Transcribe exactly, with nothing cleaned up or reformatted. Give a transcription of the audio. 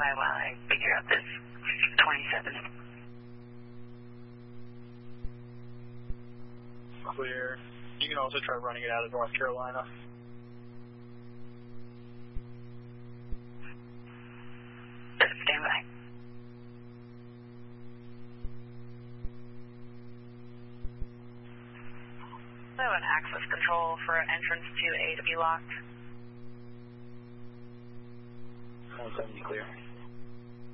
by while I figure out this twenty-seven. Clear. You can also try running it out of North Carolina. Stand by. I have an access control for entrance to A to be locked. one seventy clear.